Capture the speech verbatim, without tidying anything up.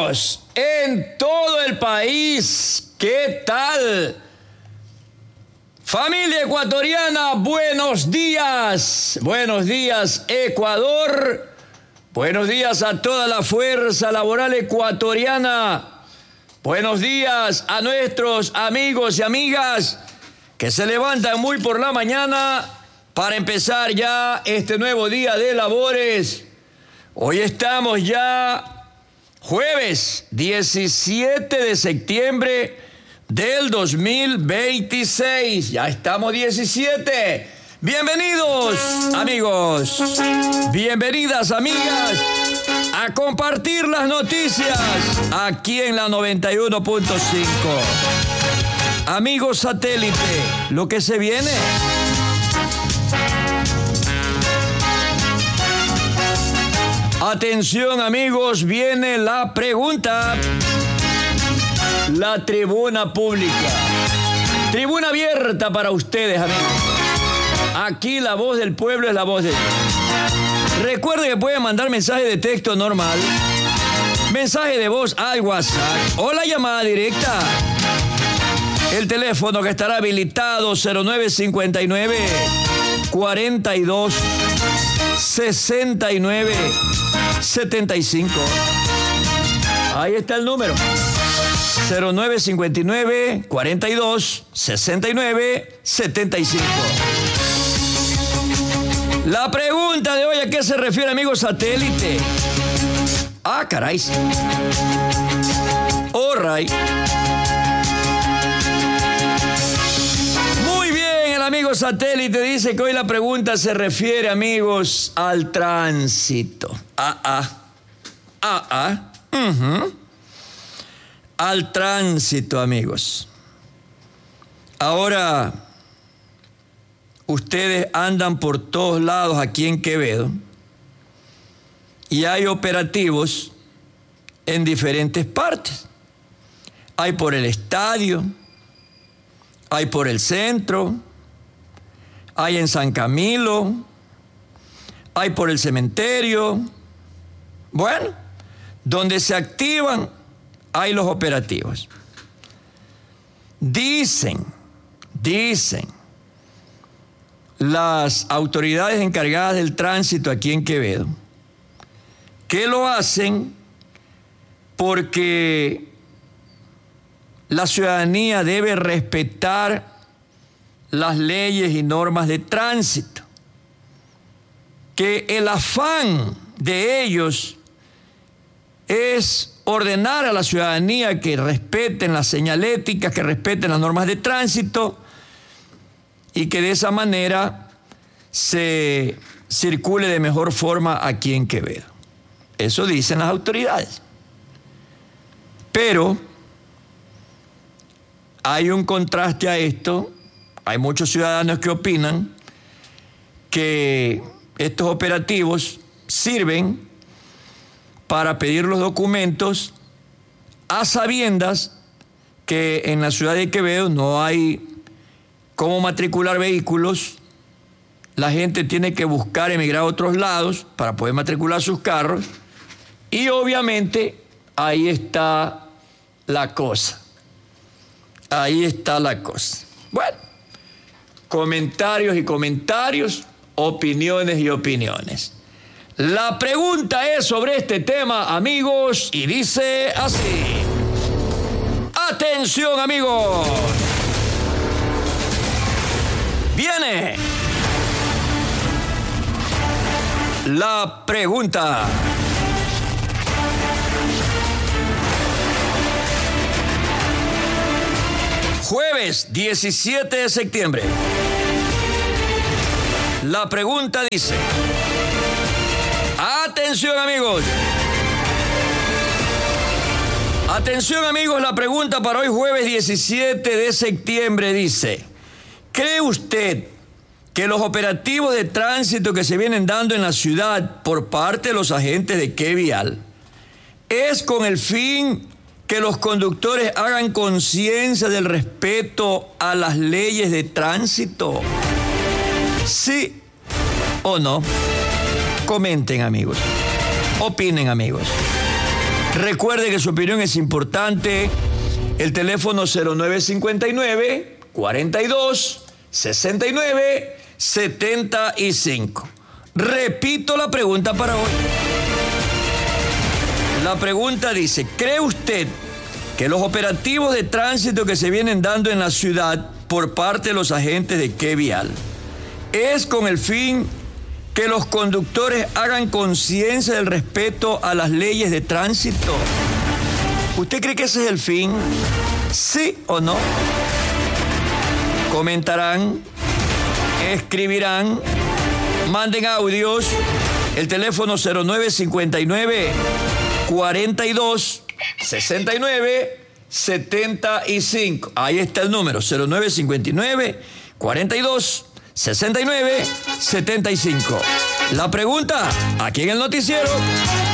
amigos en todo el país, ¿qué tal? Familia ecuatoriana, buenos días. Buenos días, Ecuador. Buenos días a toda la fuerza laboral ecuatoriana. Buenos días a nuestros amigos y amigas que se levantan muy por la mañana para empezar ya este nuevo día de labores. Hoy estamos ya jueves diecisiete de septiembre del dos mil veintiséis. Ya estamos diecisiete. Bienvenidos, amigos. Bienvenidas, amigas, a compartir las noticias aquí en la noventa y uno punto cinco. Amigos satélite, lo que se viene. Atención, amigos, viene la pregunta. La tribuna pública. Tribuna abierta para ustedes, amigos. Aquí la voz del pueblo es la voz de Dios. Recuerden que pueden mandar mensaje de texto normal, mensaje de voz al WhatsApp o la llamada directa. El teléfono que estará habilitado cero nueve cincuenta y nueve, cuarenta y dos, sesenta y nueve, setenta y cinco. Ahí está el número. cero nueve cincuenta y nueve, cuarenta y dos, sesenta y nueve, setenta y cinco. La pregunta de hoy, ¿a qué se refiere, amigos satélite? Ah, caray. All right. Muy bien, el amigo satélite dice que hoy la pregunta se refiere, amigos, al tránsito. Ah, ah. Ah, ah. Uh-huh. Al tránsito, amigos. Ahora, ustedes andan por todos lados aquí en Quevedo y hay operativos en diferentes partes. Hay por el estadio, hay por el centro, hay en San Camilo, hay por el cementerio. Bueno, donde se activan hay los operativos. Dicen, dicen las autoridades encargadas del tránsito aquí en Quevedo que lo hacen porque la ciudadanía debe respetar las leyes y normas de tránsito, que el afán de ellos es ordenar a la ciudadanía que respeten las señaléticas, que respeten las normas de tránsito y que de esa manera se circule de mejor forma aquí en Quevedo. Eso dicen las autoridades. Pero hay un contraste a esto. Hay muchos ciudadanos que opinan que estos operativos sirven para pedir los documentos a sabiendas que en la ciudad de Quevedo no hay cómo matricular vehículos. La gente tiene que buscar emigrar a otros lados para poder matricular sus carros y obviamente ahí está la cosa. Ahí está la cosa. Bueno, comentarios y comentarios, opiniones y opiniones. La pregunta es sobre este tema, amigos, y dice así. Atención, amigos. Viene la pregunta. Jueves diecisiete de septiembre. La pregunta dice... Atención, amigos. Atención, amigos, la pregunta para hoy jueves diecisiete de septiembre dice: ¿cree usted que los operativos de tránsito que se vienen dando en la ciudad por parte de los agentes de Qué Vial es con el fin que los conductores hagan conciencia del respeto a las leyes de tránsito? ¿Sí o no? Comenten, amigos. Opinen, amigos. Recuerde que su opinión es importante. El teléfono cero nueve cinco nueve, cuarenta y dos, sesenta y nueve, setenta y cinco. Repito la pregunta para hoy. La pregunta dice, ¿cree usted que los operativos de tránsito que se vienen dando en la ciudad por parte de los agentes de Qué Vial es con el fin que los conductores hagan conciencia del respeto a las leyes de tránsito? ¿Usted cree que ese es el fin? ¿Sí o no? Comentarán, escribirán, manden audios. El teléfono cero nueve cinco nueve, cuarenta y dos, sesenta y nueve, setenta y cinco. Ahí está el número, cero nueve cinco nueve, cuarenta y dos, sesenta y nueve, setenta y cinco. La pregunta, aquí en el noticiero.